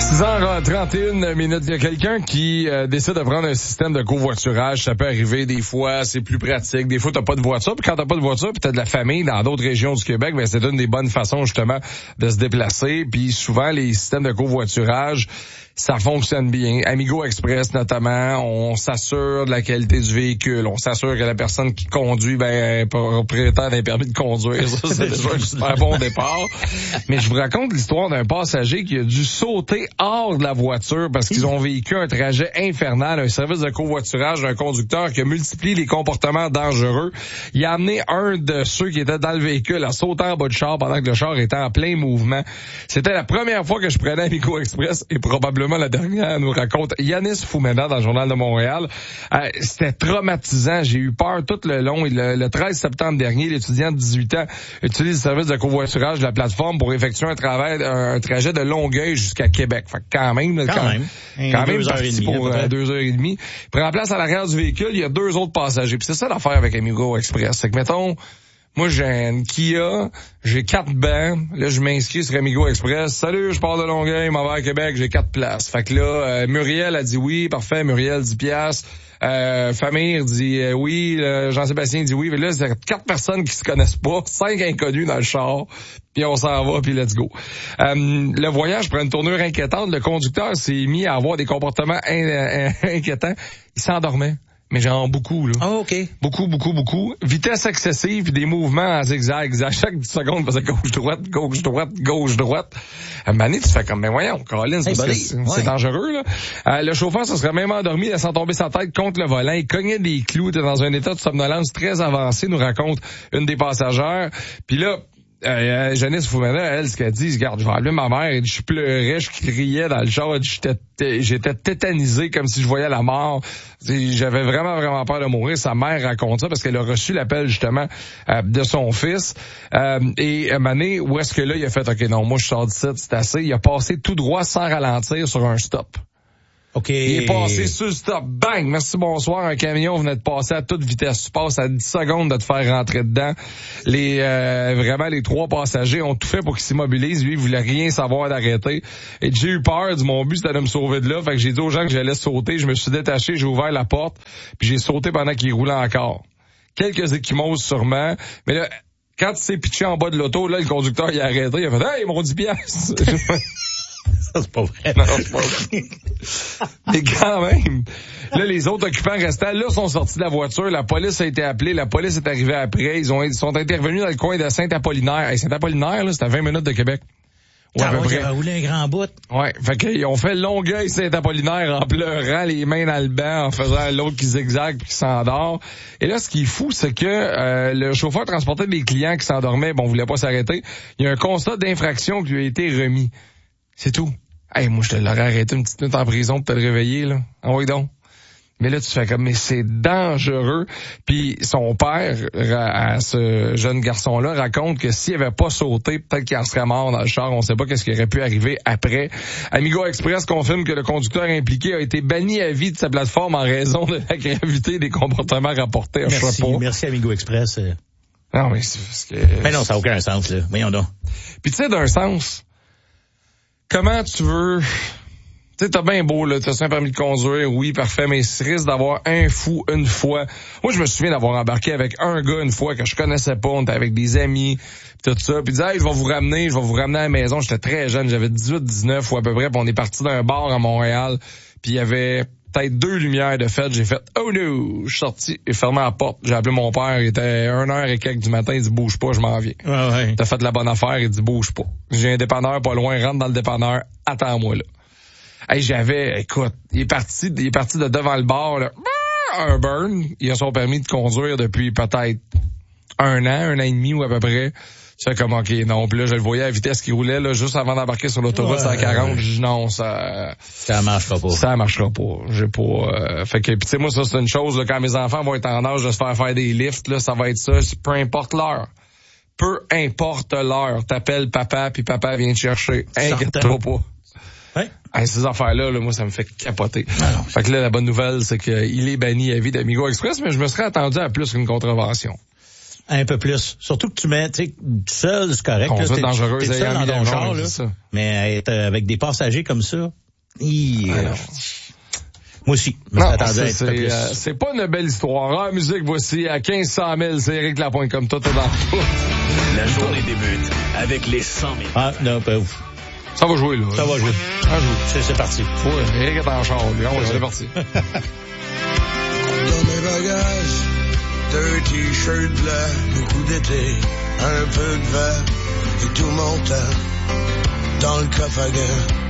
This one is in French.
6h31 minutes. Il y a quelqu'un qui décide de prendre un système de covoiturage. Ça peut arriver des fois, c'est plus pratique. Des fois, t'as pas de voiture. Puis quand t'as pas de voiture, puis t'as de la famille dans d'autres régions du Québec, ben c'est une des bonnes façons justement de se déplacer. Puis souvent, les systèmes de covoiturage, ça fonctionne bien. Amigo Express, notamment, on s'assure de la qualité du véhicule. On s'assure que la personne qui conduit, est propriétaire d'un permis de conduire. Ça, c'est déjà un super bon départ. Mais je vous raconte l'histoire d'un passager qui a dû sauter hors de la voiture parce qu'ils ont vécu un trajet infernal, un service de covoiturage d'un conducteur qui a multiplié les comportements dangereux. Il a amené un de ceux qui étaient dans le véhicule à sauter en bas de char pendant que le char était en plein mouvement. C'était la première fois que je prenais Amigo Express et probablement la dernière, nous raconte Yanis Foumena dans le Journal de Montréal. C'était traumatisant. J'ai eu peur tout le long. Le 13 septembre dernier, l'étudiant de 18 ans utilise le service de covoiturage de la plateforme pour effectuer un trajet de Longueuil jusqu'à Québec. Fait que quand même parti pour 2h30. Il prend place à l'arrière du véhicule. Il y a 2 autres passagers. Puis c'est ça l'affaire avec Amigo Express. C'est que, mettons, moi, j'ai une Kia, j'ai 4 bancs. Là, je m'inscris sur Amigo Express. Salut, je pars de Longueuil, m'en vais à Québec, j'ai 4 places. Fait que là, Muriel a dit oui, parfait. Muriel, 10 piastres. Famille dit oui. Jean-Sébastien dit oui. Mais là, c'est 4 personnes qui se connaissent pas, 5 inconnus dans le char. Puis on s'en va, puis let's go. Le voyage prend une tournure inquiétante. Le conducteur s'est mis à avoir des comportements inquiétants. Il s'endormait. Mais genre beaucoup, là. Oh, OK. Beaucoup. Vitesse excessive, puis des mouvements en zigzag. À chaque 10 secondes, il faisait gauche-droite. À un moment donné, tu fais comme, mais voyons, Colin, c'est dangereux, là. Le chauffeur se serait même endormi, laissant tomber sa tête contre le volant. Il cognait des clous, était dans un état de somnolence très avancé, nous raconte une des passagères. Puis là, Janice Foumena, elle, ce qu'elle dit, regarde, je vais appeler ma mère, et je pleurais, je criais dans le char, j'étais tétanisé comme si je voyais la mort. J'avais vraiment peur de mourir. Sa mère raconte ça parce qu'elle a reçu l'appel justement de son fils. Et à un moment donné, où est-ce que là, il a fait, OK, non, moi je sors d'ici, c'est assez. Il a passé tout droit sans ralentir sur un stop. OK. Il est passé sur le stop. Bang! Merci, bonsoir. Un camion venait de passer à toute vitesse. Tu passes à 10 secondes de te faire rentrer dedans. Vraiment, les 3 passagers ont tout fait pour qu'ils s'immobilisent. Lui, il voulait rien savoir d'arrêter. Et j'ai eu peur. Mon but, c'était de me sauver de là. Fait que j'ai dit aux gens que j'allais sauter. Je me suis détaché. J'ai ouvert la porte. Puis j'ai sauté pendant qu'il roulait encore. Quelques échymoses sûrement. Mais là, quand il s'est pitché en bas de l'auto, là, le conducteur, il a arrêté. Il a fait, hey, mon 10 piastres. Ça, c'est pas vrai. Non, c'est pas vrai. Mais quand même, là, les autres occupants restants, là, sont sortis de la voiture. La police a été appelée. La police est arrivée après. Ils sont intervenus dans le coin de Saint-Apollinaire. Hey, Saint-Apollinaire, là, c'était à 20 minutes de Québec. Ah ouais, il avait roulé un grand bout. Ouais, fait qu'ils ont fait Longueuil Saint-Apollinaire en pleurant, les mains dans le banc, en faisant l'autre qui zigzague puis qui s'endort. Et là, ce qui est fou, c'est que le chauffeur transportait des clients qui s'endormaient, bon, voulait pas s'arrêter. Il y a un constat d'infraction qui lui a été remis. C'est tout. Hey, moi, je te l'aurais arrêté une petite minute en prison pour te le réveiller, là. Envoie donc. Mais là, tu fais comme, mais c'est dangereux. Puis son père, à ce jeune garçon-là, raconte que s'il avait pas sauté, peut-être qu'il en serait mort dans le char. On sait pas qu'est-ce qui aurait pu arriver après. Amigo Express confirme que le conducteur impliqué a été banni à vie de sa plateforme en raison de la gravité des comportements rapportés. Merci Amigo Express. Non, mais c'est parce que... Mais non, ça n'a aucun sens, là. Voyons donc. Puis tu sais, d'un sens, comment tu veux... Tu sais, t'as bien beau, là, t'as un permis de conduire, oui, parfait, mais il risque d'avoir un fou une fois. Moi, je me souviens d'avoir embarqué avec un gars une fois que je connaissais pas, on était avec des amis, tout ça, puis il disait, hey, je vais vous ramener à la maison. J'étais très jeune, j'avais 18-19 ou à peu près, puis on est parti d'un bar à Montréal, puis il y avait peut-être 2 lumières de fête. J'ai fait, oh no! Je suis sorti et fermé la porte. J'ai appelé mon père, il était 1h et quelques du matin, il dit, bouge pas, je m'en viens. Ouais. T'as fait la bonne affaire, il dit, bouge pas. J'ai un dépanneur pas loin, rentre dans le dépanneur, attends-moi là. Hey, écoute, il est parti de devant le bar, là, un burn. Il a son permis de conduire depuis peut-être un an et demi ou à peu près. C'est comme, OK, non. Puis là, je le voyais à la vitesse qu'il roulait, là, juste avant d'embarquer sur l'autoroute à 40. Je dis, non, ça marchera pas. Ça marchera pas. J'ai pas, fait que, pis tu sais, moi, ça, c'est une chose, là, quand mes enfants vont être en âge de se faire des lifts, là, ça va être ça, peu importe l'heure. Peu importe l'heure. T'appelles papa, puis papa vient te chercher. Inquiète-toi pas. Ouais. Hey, ces affaires-là, moi, ça me fait capoter. Fait que là, la bonne nouvelle, c'est qu'il est banni à vie d'Amigo Express, mais je me serais attendu à plus qu'une contravention. Un peu plus. Surtout que tu mets, tu sais, seul, c'est correct. Conduite là, dangereuse t'es seul dans ton char, non, là. ça. Mais être avec des passagers comme ça, moi aussi. Non, C'est pas une belle histoire. En musique, voici à 1500 000, c'est Éric Lapointe comme toi, t'es dans tout. La journée débute avec les 100 000. Ah, non, pas ouf. Ça va jouer, là. Ça va jouer. Ça joue. C'est parti. Ouais, Éric est en char, lui. C'est parti. Dans mes bagages, 2 t-shirts blancs, beaucoup d'été, un peu de vent et tout mon temps dans le coffre à gants.